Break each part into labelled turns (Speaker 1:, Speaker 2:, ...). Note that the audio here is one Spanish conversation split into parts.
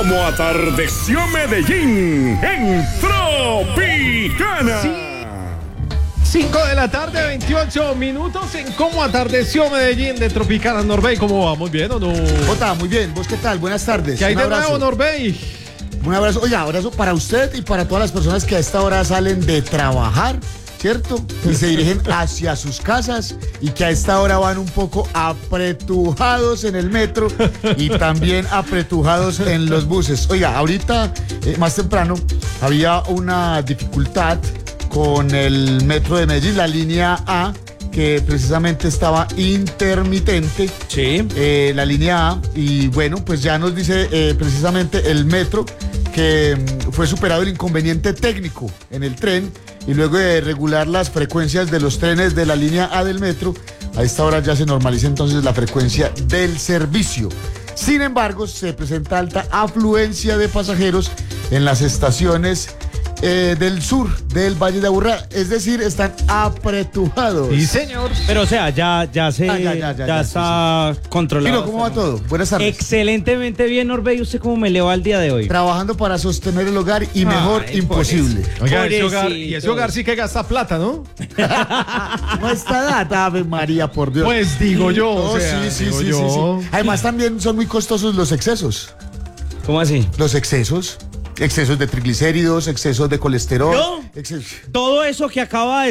Speaker 1: Cómo atardeció Medellín en Tropicana.
Speaker 2: Sí. 5 de la tarde, 28 minutos en Cómo atardeció Medellín de Tropicana. Norbey, ¿cómo va? ¿Muy bien o no?
Speaker 3: Jota, muy bien. ¿Vos qué tal? Buenas tardes.
Speaker 2: ¿Qué hay de nuevo, Norbey?
Speaker 3: Un abrazo. Oiga, abrazo para usted y para todas las personas que a esta hora salen de trabajar, ¿cierto? Y se dirigen hacia sus casas y que a esta hora van un poco apretujados en el metro y también apretujados en los buses. Oiga, ahorita, más temprano, había una dificultad con el metro de Medellín, la línea A, que precisamente estaba intermitente.
Speaker 2: Sí.
Speaker 3: La línea A, y bueno, pues ya nos dice precisamente el metro que fue superado el inconveniente técnico en el tren y luego de regular las frecuencias de los trenes de la línea A del metro, a esta hora ya se normaliza entonces la frecuencia del servicio. Sin embargo, se presenta alta afluencia de pasajeros en las estaciones del sur del Valle de Aburrá, es decir, están apretujados.
Speaker 2: Sí, señor.
Speaker 4: Pero o sea, ya está controlado.
Speaker 3: Mira, ¿cómo va todo? Buenas tardes.
Speaker 4: Excelentemente bien, Norbey. ¿Usted cómo me le va el día de hoy?
Speaker 3: Trabajando para sostener el hogar y mejor imposible.
Speaker 2: Oiga, ese
Speaker 4: Pobrecito.
Speaker 2: hogar, y ese hogar sí que gasta plata, ¿no?
Speaker 3: No está data, Ave María, por Dios.
Speaker 2: Pues digo yo.
Speaker 3: No,
Speaker 2: o sea,
Speaker 3: sí.
Speaker 2: digo yo.
Speaker 3: Además también son muy costosos los excesos.
Speaker 4: ¿Cómo así?
Speaker 3: Los excesos. Excesos de triglicéridos, excesos de colesterol.
Speaker 4: ¿Yo? Todo eso que acaba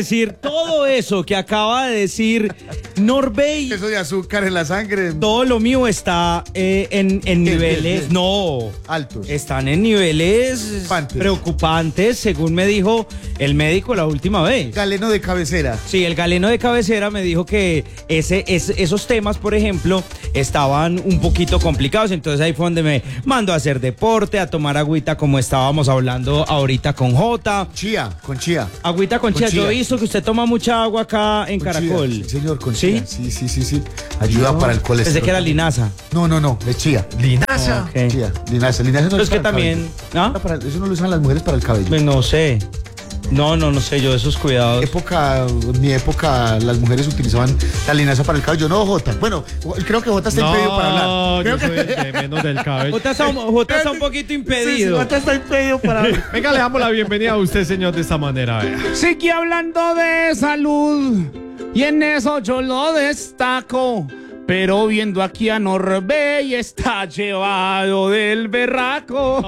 Speaker 4: de decir Norbey,
Speaker 3: Exceso de azúcar en la sangre.
Speaker 4: todo lo mío está en niveles, no,
Speaker 3: Altos.
Speaker 4: están en niveles preocupantes, según me dijo el médico la última vez.
Speaker 3: Galeno de cabecera.
Speaker 4: Sí, el galeno de cabecera me dijo que esos temas, por ejemplo, estaban un poquito complicados. Entonces ahí fue donde me mandó a hacer deporte, a tomar agüita como estábamos hablando ahorita con Jota.
Speaker 3: Con chía.
Speaker 4: Agüita con chía. Yo he visto que usted toma mucha agua acá en
Speaker 3: Con
Speaker 4: Caracol.
Speaker 3: chía. Sí, señor, con
Speaker 4: ¿Sí?
Speaker 3: chía. Sí. Ayuda para el colesterol.
Speaker 4: Pensé que era linaza.
Speaker 3: No, es chía.
Speaker 2: Linaza.
Speaker 4: Ok.
Speaker 3: Chía. Linaza no
Speaker 4: Pero
Speaker 3: es
Speaker 4: es que
Speaker 3: para el
Speaker 4: también,
Speaker 3: cabello.
Speaker 4: ¿ah?
Speaker 3: Eso no lo usan las mujeres para el cabello.
Speaker 4: Pues no sé. No sé yo esos cuidados.
Speaker 3: En mi época, las mujeres utilizaban la linaza para el cabello. No, Jota. Bueno, creo que Jota está impedido para hablar.
Speaker 2: Yo soy el de menos del cabello.
Speaker 4: Jota está un poquito impedido.
Speaker 3: Sí, Jota está impedido para hablar.
Speaker 2: Venga, le damos la bienvenida a usted, señor, de esta manera. Vea.
Speaker 5: Sigue hablando de salud y en eso yo lo destaco. Pero viendo aquí a Norbey está llevado del berraco.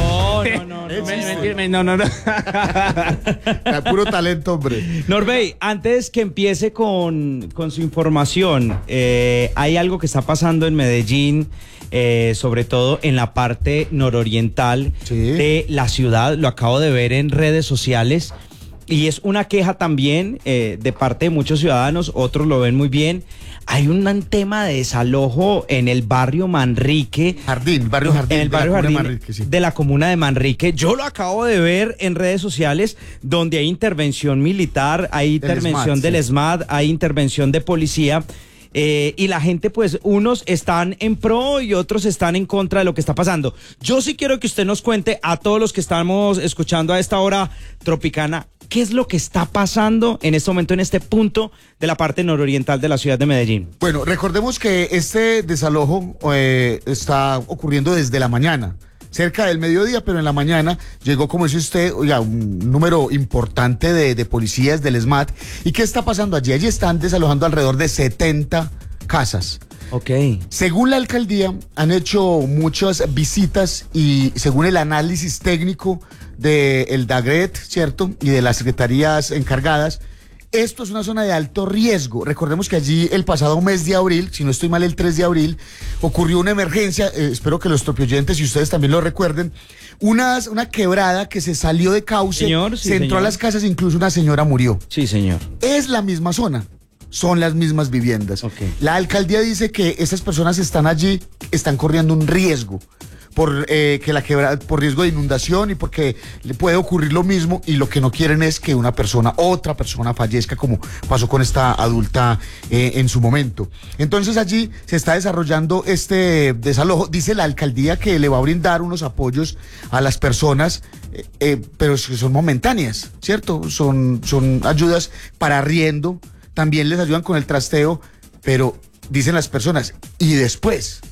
Speaker 5: No.
Speaker 3: Puro talento, hombre.
Speaker 4: Norbey, antes que empiece con su información, hay algo que está pasando en Medellín, sobre todo en la parte nororiental de la ciudad. Lo acabo de ver en redes sociales y es una queja también de parte de muchos ciudadanos, otros lo ven muy bien. Hay un tema de desalojo en el barrio Manrique.
Speaker 3: Barrio Jardín.
Speaker 4: En el barrio Jardín
Speaker 3: Manrique, sí.
Speaker 4: de la comuna de Manrique. Yo lo acabo de ver en redes sociales donde hay intervención militar, hay intervención del SMAT, hay intervención de policía. Y la gente, pues, unos están en pro y otros están en contra de lo que está pasando. Yo sí quiero que usted nos cuente a todos los que estamos escuchando a esta hora Tropicana, ¿qué es lo que está pasando en este momento, en este punto de la parte nororiental de la ciudad de Medellín?
Speaker 3: Bueno, recordemos que este desalojo está ocurriendo desde la mañana. Cerca del mediodía, pero en la mañana llegó, como dice usted, oiga, un número importante de policías del SMAT. ¿Y qué está pasando allí? Allí están desalojando alrededor de 70 casas.
Speaker 4: Ok.
Speaker 3: Según la alcaldía, han hecho muchas visitas y según el análisis técnico del DAGRET, ¿cierto? Y de las secretarías encargadas, esto es una zona de alto riesgo. Recordemos que allí el pasado mes de abril, si no estoy mal el 3 de abril, ocurrió una emergencia, espero que los tropioyentes y ustedes también lo recuerden, una quebrada que se salió de cauce, se entró a las casas, incluso una señora murió.
Speaker 4: Sí, señor.
Speaker 3: Es la misma zona. Son las mismas viviendas.
Speaker 4: Okay.
Speaker 3: La alcaldía dice que esas personas están allí, están corriendo un riesgo por por riesgo de inundación y porque le puede ocurrir lo mismo, y lo que no quieren es que otra persona fallezca, como pasó con esta adulta en su momento. Entonces allí se está desarrollando este desalojo. Dice la alcaldía que le va a brindar unos apoyos a las personas, pero que son momentáneas, ¿cierto? Son ayudas para arriendo. También les ayudan con el trasteo, pero dicen las personas, ¿y después?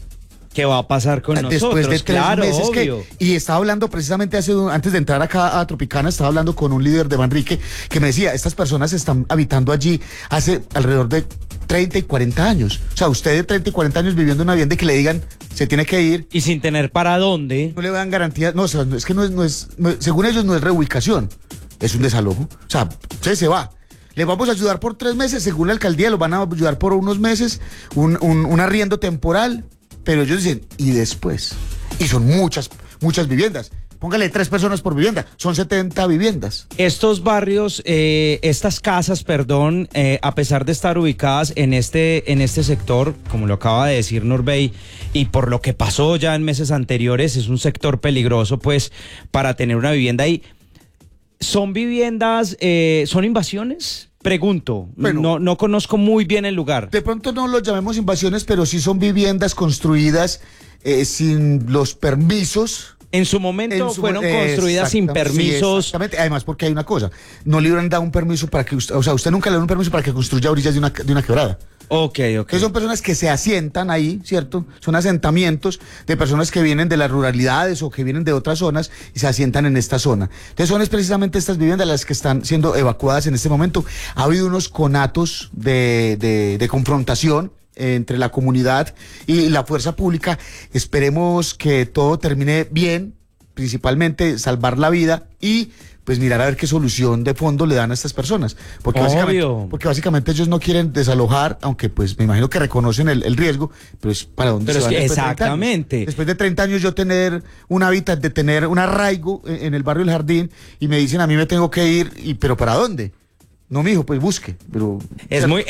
Speaker 4: ¿Qué va a pasar con
Speaker 3: Después
Speaker 4: nosotros?
Speaker 3: de 3
Speaker 4: Claro,
Speaker 3: meses
Speaker 4: obvio.
Speaker 3: y estaba hablando precisamente antes de entrar acá a Tropicana, estaba hablando con un líder de Manrique que me decía, estas personas están habitando allí hace alrededor de 30 y 40 años. O sea, usted de 30 y 40 años viviendo en una vivienda y que le digan, se tiene que ir.
Speaker 4: Y sin tener para dónde.
Speaker 3: No le dan garantía. No, o sea, es que según ellos no es reubicación, es un desalojo. O sea, usted se va. Le vamos a ayudar por 3 meses, según la alcaldía, lo van a ayudar por unos meses, un arriendo temporal. Pero ellos dicen, ¿y después? Y son muchas viviendas. Póngale 3 personas por vivienda, son 70 viviendas.
Speaker 4: Estos barrios, estas casas, perdón, a pesar de estar ubicadas en este sector, como lo acaba de decir Norbey, y por lo que pasó ya en meses anteriores, es un sector peligroso, pues, para tener una vivienda ahí. ¿Son viviendas, son invasiones? Pregunto, bueno, no conozco muy bien el lugar.
Speaker 3: De pronto no los llamemos invasiones, pero sí son viviendas construidas sin los permisos.
Speaker 4: En su momento fueron construidas sin permisos.
Speaker 3: Sí, exactamente. Además, porque hay una cosa, no le hubieran dado un permiso para que usted, o sea, usted nunca le dio un permiso para que construya a orillas de una quebrada.
Speaker 4: Ok.
Speaker 3: Entonces son personas que se asientan ahí, ¿cierto? Son asentamientos de personas que vienen de las ruralidades o que vienen de otras zonas y se asientan en esta zona. Entonces son precisamente estas viviendas las que están siendo evacuadas en este momento. Ha habido unos conatos de confrontación entre la comunidad y la fuerza pública. Esperemos que todo termine bien, principalmente salvar la vida y pues mirar a ver qué solución de fondo le dan a estas personas. Porque básicamente ellos no quieren desalojar, aunque pues me imagino que reconocen el riesgo, pero es para dónde se van después
Speaker 4: exactamente.
Speaker 3: de 30 años. Después de 30 años yo tener un hábitat, de tener un arraigo en el barrio El Jardín y me dicen a mí me tengo que ir, pero ¿para dónde? No, mijo, pues busque, pero
Speaker 4: es muy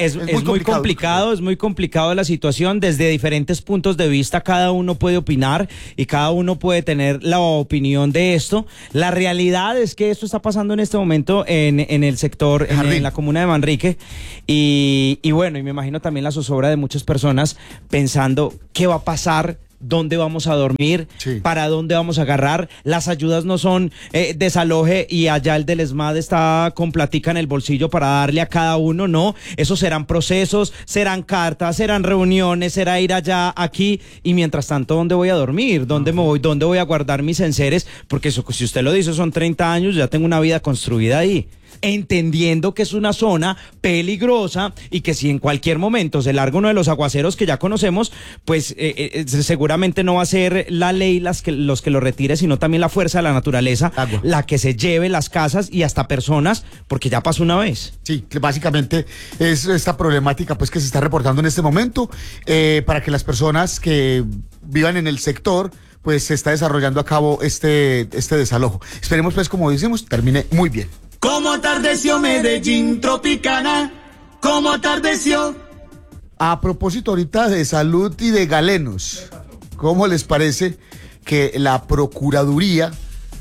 Speaker 4: complicado la situación. Desde diferentes puntos de vista cada uno puede opinar y cada uno puede tener la opinión de esto. La realidad es que esto está pasando en este momento en el sector, en la comuna de Manrique y bueno, y me imagino también la zozobra de muchas personas pensando qué va a pasar, dónde vamos a dormir, para dónde vamos a agarrar. Las ayudas no son desaloje y allá el del ESMAD está con platica en el bolsillo para darle a cada uno, no. Esos serán procesos, serán cartas, serán reuniones, será ir allá, aquí, y mientras tanto, ¿dónde voy a dormir? ¿Dónde me voy? ¿Dónde voy a guardar mis enseres? Porque eso, si usted lo dice, son 30 años, ya tengo una vida construida ahí. Entendiendo que es una zona peligrosa y que si en cualquier momento se larga uno de los aguaceros que ya conocemos, pues seguramente no va a ser la ley los que lo retire, sino también la fuerza de la naturaleza, la que se lleve las casas y hasta personas, porque ya pasó una vez. Sí, básicamente es esta problemática pues que se está reportando en este momento para que las personas que vivan en el sector pues se está desarrollando a cabo este desalojo. Esperemos pues, como decimos, termine muy bien.
Speaker 6: ¿Cómo atardeció Medellín Tropicana? ¿Cómo atardeció?
Speaker 3: A propósito ahorita de salud y de galenos, ¿cómo les parece que la Procuraduría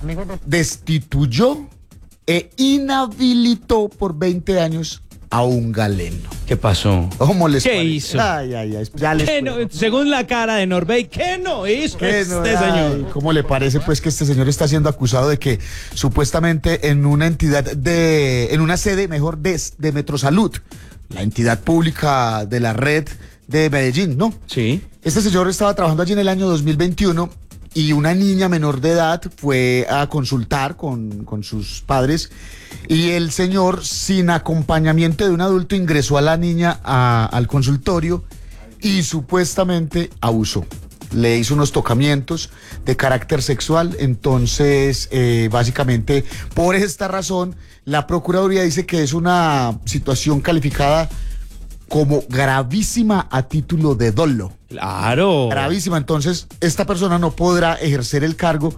Speaker 3: destituyó e inhabilitó por 20este años a un galeno?
Speaker 4: ¿Qué pasó?
Speaker 3: ¿Cómo les
Speaker 4: ¿Qué
Speaker 3: parece?
Speaker 4: hizo?
Speaker 3: Ya les
Speaker 4: ¿Qué no? Según la cara de Norbey, ¿qué no hizo señor?
Speaker 3: ¿Cómo le parece pues que este señor está siendo acusado de que supuestamente en una en una sede de Metrosalud, la entidad pública de la red de Medellín, ¿no?
Speaker 4: Sí.
Speaker 3: Este señor estaba trabajando allí en el año 2021 y una niña menor de edad fue a consultar con sus padres y el señor, sin acompañamiento de un adulto, ingresó a la niña al consultorio y supuestamente abusó. Le hizo unos tocamientos de carácter sexual. Entonces, básicamente, por esta razón, la Procuraduría dice que es una situación calificada como gravísima a título de dolo.
Speaker 4: Claro.
Speaker 3: Gravísima. Entonces, esta persona no podrá ejercer el cargo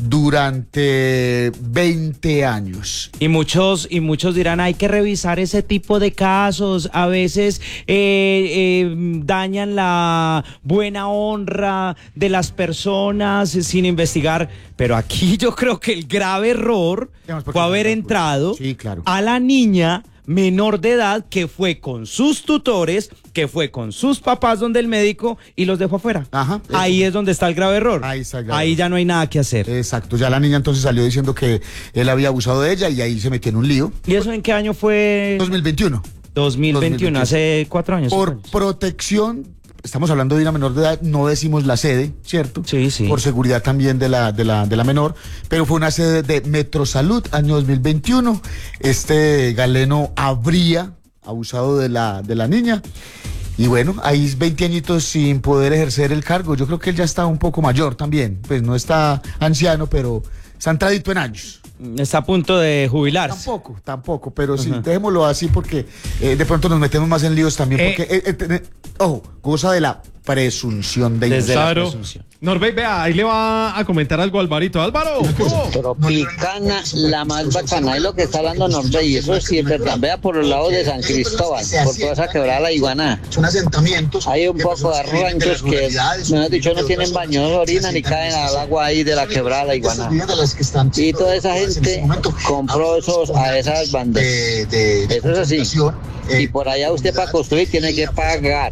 Speaker 3: durante 20 años.
Speaker 4: Y muchos dirán, hay que revisar ese tipo de casos. A veces dañan la buena honra de las personas sin investigar. Pero aquí yo creo que el grave error fue haber entrado a la niña menor de edad que fue con sus tutores, que fue con sus papás donde el médico y los dejó afuera. Ajá. Ahí es donde está el grave error. Ahí ya no hay nada que hacer.
Speaker 3: Exacto. Ya la niña entonces salió diciendo que él había abusado de ella y ahí se metió en un lío.
Speaker 4: ¿Y eso en qué año fue?
Speaker 3: 2021.
Speaker 4: 2021, hace 4 años.
Speaker 3: Por protección estamos hablando de una menor de edad, no decimos la sede, ¿cierto?
Speaker 4: Sí, sí.
Speaker 3: Por seguridad también de la menor, pero fue una sede de Metrosalud, año 2021. Este galeno habría abusado de la niña. Y bueno, ahí 20 añitos sin poder ejercer el cargo. Yo creo que él ya está un poco mayor también. Pues no está anciano, pero está entradito en años.
Speaker 4: Está a punto de jubilarse.
Speaker 3: Tampoco, pero sí, dejémoslo así porque de pronto nos metemos más en líos también. Porque, ojo, goza de la presunción de inocencia.
Speaker 2: Claro. Norbey, vea, ahí le va a comentar algo a Alvarito. Álvaro, ¿cómo?
Speaker 7: Tropicana, la más bacana, es lo que está hablando Norbey, eso sí es verdad. Vea por los lados de San Cristóbal, por toda esa quebrada la Iguaná.
Speaker 3: Son asentamientos.
Speaker 7: Hay un poco de ranchos que, mejor dicho, no tienen baño, no orinan ni caen al agua ahí de la quebrada la Iguaná. Y toda esa gente compró a esas bandas. Eso es así. Y por allá usted para construir tiene que pagar.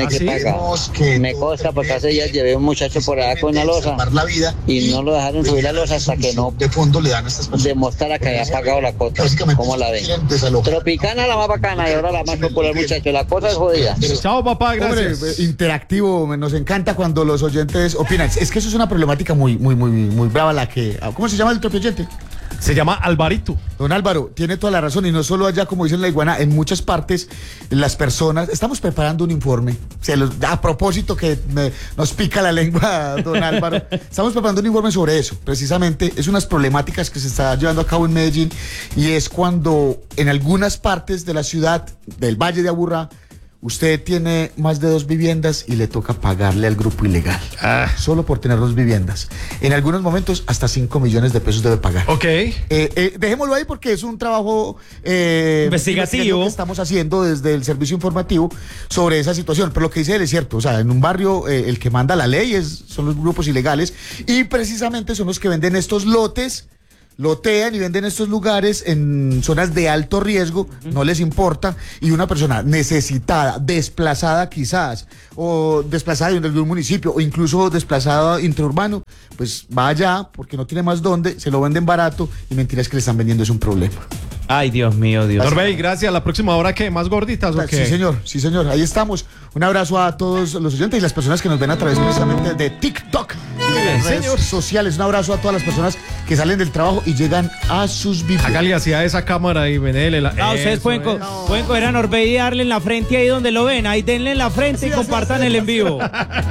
Speaker 7: Me consta porque hace días llevé un muchacho por allá con una losa y no lo dejaron subir la losa hasta que no demostrara que había pagado la cuota. ¿Cómo la ven? Tropicana la más bacana y ahora la más popular, muchacho. La cosa es jodida.
Speaker 2: Chao, papá, gracias.
Speaker 3: Hombre, interactivo, nos encanta cuando los oyentes opinan. Es que eso es una problemática muy brava la que... ¿Cómo se llama el propio oyente?
Speaker 2: Se llama Alvarito.
Speaker 3: Don Álvaro, tiene toda la razón, y no solo allá, como dicen la Iguana, en muchas partes las personas, estamos preparando un informe, a propósito que nos pica la lengua, don Álvaro, estamos preparando un informe sobre eso, precisamente, es unas problemáticas que se está llevando a cabo en Medellín, y es cuando en algunas partes de la ciudad, del Valle de Aburrá, usted tiene más de 2 viviendas y le toca pagarle al grupo ilegal. Solo por tener 2 viviendas. En algunos momentos hasta 5 millones de pesos debe pagar.
Speaker 2: Ok.
Speaker 3: Dejémoslo ahí porque es un trabajo
Speaker 4: investigativo
Speaker 3: que estamos haciendo desde el servicio informativo sobre esa situación. Pero lo que dice él es cierto. O sea, en un barrio el que manda la ley son los grupos ilegales y precisamente son los que venden estos lotes. Lotean y venden estos lugares en zonas de alto riesgo, no les importa, y una persona necesitada, desplazada quizás, o desplazada de algún municipio, o incluso desplazada intraurbano, pues va allá porque no tiene más dónde, se lo venden barato y mentiras que le están vendiendo es un problema.
Speaker 4: Ay, Dios mío, Dios.
Speaker 2: Norbey, gracias. ¿La próxima hora qué? ¿Más gorditas o qué?
Speaker 3: Sí, señor, ahí estamos. Un abrazo a todos los oyentes y las personas que nos ven a través precisamente de TikTok y de las redes sociales. Un abrazo a todas las personas que salen del trabajo y llegan a sus viviendas.
Speaker 2: Hágale hacia esa cámara y venele.
Speaker 4: Ustedes pueden coger a Norbey y darle en la frente ahí donde lo ven. Ahí denle en la frente y compartan el envío.